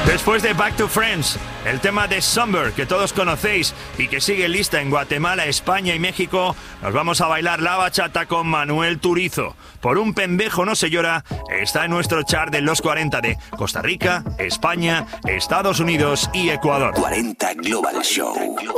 Después de Back to Friends, el tema de Somber, que todos conocéis y que sigue lista en Guatemala, España y México, nos vamos a bailar la bachata con Manuel Turizo. Por un pendejo no se llora, está en nuestro chart de los 40 de Costa Rica, España, Estados Unidos y Ecuador. 40 Global Show.